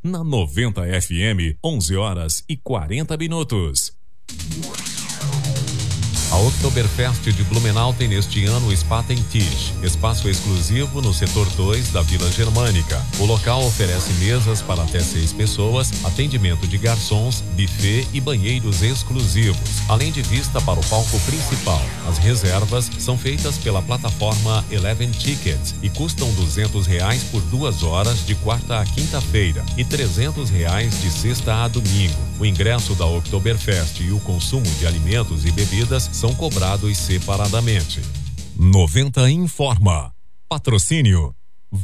Na 90 FM, 11h40. A Oktoberfest de Blumenau tem neste ano o Spa Tem Tisch, espaço exclusivo no setor 2 da Vila Germânica. O local oferece mesas para até 6 pessoas, atendimento de garçons, buffet e banheiros exclusivos, além de vista para o palco principal. As reservas são feitas pela plataforma Eleven Tickets e custam R$200 por 2 horas de quarta a quinta-feira e R$300 de sexta a domingo. O ingresso da Oktoberfest e o consumo de alimentos e bebidas são cobrados separadamente. 90 informa. Patrocínio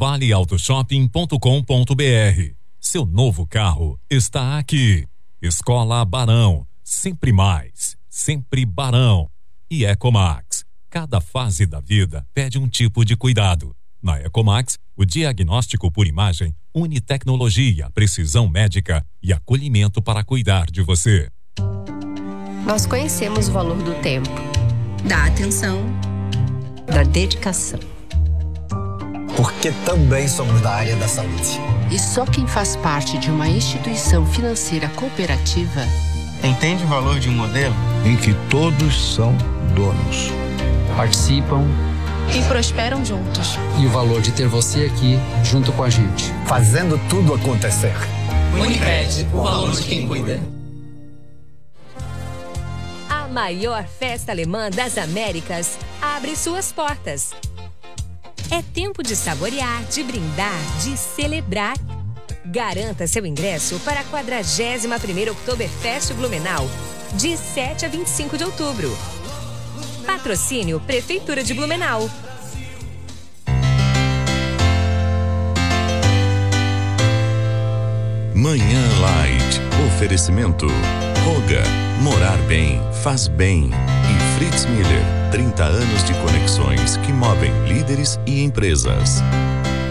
valeautoshopping.com.br. Seu novo carro está aqui. Escola Barão, sempre mais, sempre Barão. E Ecomax. Cada fase da vida pede um tipo de cuidado. Na Ecomax, o diagnóstico por imagem une tecnologia, precisão médica e acolhimento para cuidar de você. Nós conhecemos o valor do tempo, da atenção, da dedicação. Porque também somos da área da saúde. E só quem faz parte de uma instituição financeira cooperativa entende o valor de um modelo em que todos são donos, participam e prosperam juntos. E o valor de ter você aqui junto com a gente, fazendo tudo acontecer. Unicred, o valor de quem cuida. A maior festa alemã das Américas abre suas portas. É tempo de saborear, de brindar, de celebrar. Garanta seu ingresso para a 41ª Oktoberfest Blumenau, de 7 a 25 de outubro. Patrocínio Prefeitura de Blumenau. Manhã Light. Oferecimento. Roga. Morar bem faz bem. E Fritz Miller. 30 anos de conexões que movem líderes e empresas.